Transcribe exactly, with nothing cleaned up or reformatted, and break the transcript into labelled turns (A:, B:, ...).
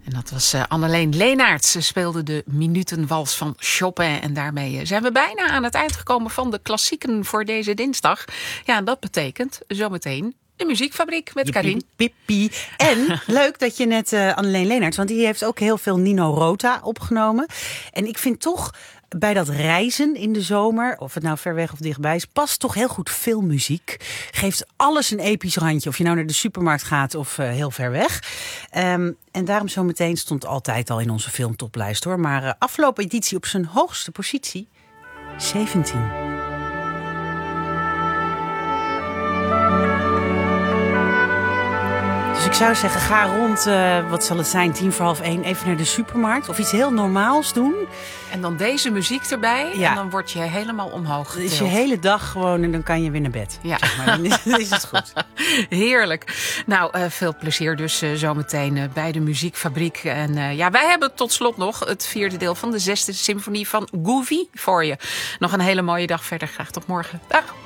A: En dat was uh, Anneleen Leenaerts. Ze speelde de Minutenwals van Chopin. En daarmee zijn we bijna aan het eind gekomen van de klassieken voor deze dinsdag. Ja, en dat betekent zometeen de Muziekfabriek met Karin.
B: Pippi. En leuk dat je net uh, Anneleen Leenaerts, want die heeft ook heel veel Nino Rota opgenomen. En ik vind toch bij dat reizen in de zomer, of het nou ver weg of dichtbij is, past toch heel goed filmmuziek. Geeft alles een episch randje, of je nou naar de supermarkt gaat of uh, heel ver weg. Um, en daarom zometeen stond altijd al in onze filmtoplijst hoor. Maar uh, afgelopen editie op zijn hoogste positie, zeventien. Dus ik zou zeggen, ga rond, uh, wat zal het zijn, tien voor half één, even naar de supermarkt. Of iets heel normaals doen.
A: En dan deze muziek erbij. Ja. En dan word je helemaal omhoog getild.
B: Dan is je hele dag gewoon en dan kan je weer naar bed.
A: Ja.
B: Zeg maar. Dan is, dan is het goed.
A: Heerlijk. Nou, uh, veel plezier dus uh, zometeen uh, bij de Muziekfabriek. En uh, ja, wij hebben tot slot nog het vierde deel van de zesde symfonie van Goofy voor je. Nog een hele mooie dag verder. Graag tot morgen. Dag.